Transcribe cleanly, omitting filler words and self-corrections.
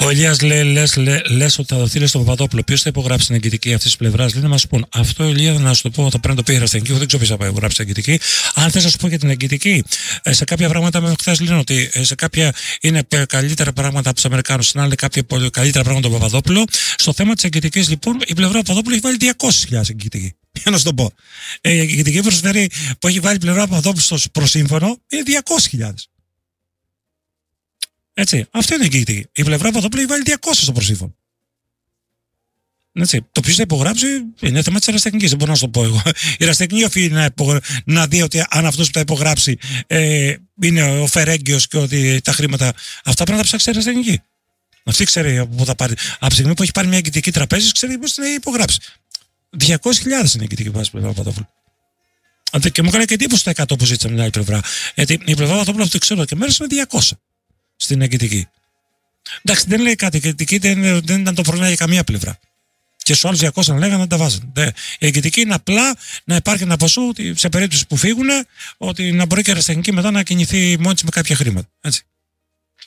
Ο Ηλίας λέει: λες ότι θα δοθεί στον Παπαδόπουλο. Ποιος θα υπογράψει την εγκυτική αυτή τη πλευρά? Λέει να μας πούν. Αυτό, Ηλία, να σου το πω, θα πρέπει να το πει η Ερασιτεχνική. Δεν ξέρω ποιος θα υπογράψει την εγκυτική. Αν θες να σου πω για την εγκυτική, σε κάποια πράγματα με χθες λένε ότι σε κάποια είναι καλύτερα πράγματα από τους Αμερικάνους, στην άλλη κάποια καλύτερα πράγματα από τον Παπαδόπουλο. Στο θέμα της εγκυτικής, λοιπόν, η πλευρά του Παπαδόπουλου έχει βάλει 200.000 εγκυτική. Για να σου το πω. Η εγκυτική προσφέρει που έχει βάλει η πλευρά του Παπαδόπουλου στο προσύμφωνο είναι 200.000. Έτσι, αυτό είναι εγκυτική. Η πλευρά του Παπαδόπουλου έχει βάλει 200 στο προσύμφωνο. Έτσι, το ποιος θα υπογράψει είναι θέμα της Ερασιτεχνικής. Δεν μπορώ να σου το πω εγώ. Η Ερασιτεχνική οφείλει να δει ότι αν αυτός που θα υπογράψει είναι ο Φερέγγιος και ότι τα χρήματα αυτά πρέπει να τα ψάξει η Ερασιτεχνική. Αυτή ξέρει από πού θα πάρει. Από τη στιγμή που έχει πάρει μια εγκυτική τραπέζι, ξέρει πώς την έχει υπογράψει. 200.000 είναι η εγκυτική βάση πλευρά του Παπαδόπουλου. Και μου έκανε και εντύπωση τα 100 που ζήτησαν την άλλη πλευρά. Γιατί η πλευρά του Παπαδόπουλου, αυτό ξέρω και μέρες είναι 200 στην εγκυτική. Εντάξει, δεν λέει κάτι. Η εγκυτική δεν ήταν το πρόβλημα για καμία πλευρά. Και στους άλλους 200 λέγανε να τα βάζουν. Η εγκυτική είναι απλά να υπάρχει ένα ποσό ότι σε περίπτωση που φύγουν, ότι να μπορεί και η Ερασιτεχνική μετά να κινηθεί μόνη της με κάποια χρήματα. Έτσι.